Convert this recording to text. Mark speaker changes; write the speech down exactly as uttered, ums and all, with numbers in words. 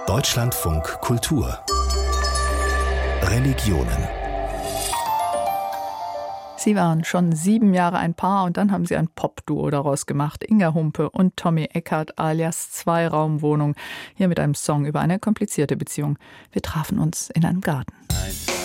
Speaker 1: Deutschlandfunk Kultur Religionen.
Speaker 2: Sie waren schon sieben Jahre ein Paar und dann haben sie ein Pop-Duo daraus gemacht. Inga Humpe und Tommy Eckert alias Zweiraumwohnung. Hier mit einem Song über eine komplizierte Beziehung. Wir trafen uns in einem Garten.
Speaker 3: Eins,